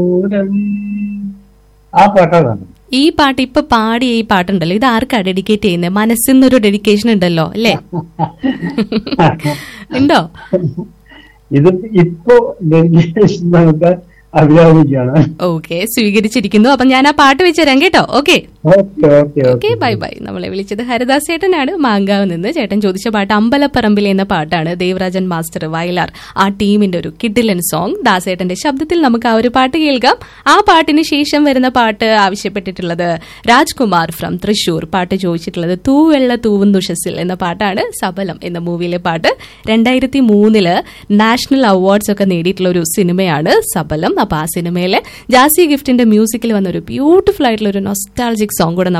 ആ പാട്ടാണ്. ഈ പാട്ട് ഇപ്പൊ പാടിയ ഈ പാട്ടുണ്ടല്ലോ, ഇത് ആർക്കാ ഡെഡിക്കേറ്റ് ചെയ്യുന്നത്? മനസ്സിന്നൊരു ഡെഡിക്കേഷൻ ഉണ്ടല്ലോ അല്ലേ? ഉണ്ടോ? ഇത് ഇപ്പോ ഡെഡിക്കേഷൻ നമുക്ക് അഭിരാമിക്കാണ്. ഓക്കെ, സ്വീകരിച്ചിരിക്കുന്നു. അപ്പൊ ഞാൻ ആ പാട്ട് വെച്ചുതരാം കേട്ടോ. Okay okay, bye bye. നമ്മളെ വിളിച്ചത് ഹരിദാസ് ചേട്ടനാണ്, മാങ്കാവ് നിന്ന്. ചേട്ടൻ ചോദിച്ച പാട്ട് അമ്പലപ്പറമ്പിലെ എന്ന പാട്ടാണ്. ദേവരാജൻ മാസ്റ്റർ, വയലാർ, ആ ടീമിന്റെ ഒരു കിഡിലൻ സോങ്. ദാസേട്ടന്റെ ശബ്ദത്തിൽ നമുക്ക് ആ ഒരു പാട്ട് കേൾക്കാം. ആ പാട്ടിന് ശേഷം വരുന്ന പാട്ട് ആവശ്യപ്പെട്ടിട്ടുള്ളത് രാജ്കുമാർ ഫ്രം തൃശൂർ. പാട്ട് ചോദിച്ചിട്ടുള്ളത് തൂവെള്ള തൂവുന്നുഷസിൽ എന്ന പാട്ടാണ്. സബലം എന്ന മൂവിയിലെ പാട്ട്. 2003 നാഷണൽ അവാർഡ്സ് ഒക്കെ നേടിയിട്ടുള്ള ഒരു സിനിമയാണ് സബലം. അപ്പൊ ആ സിനിമയിലെ ജാസി ഗിഫ്റ്റിന്റെ മ്യൂസിക്കിൽ വന്ന ഒരു ബ്യൂട്ടിഫുൾ ആയിട്ടുള്ള ഒരു നൊസ്റ്റാൾജിക് സോങ് കൂടെ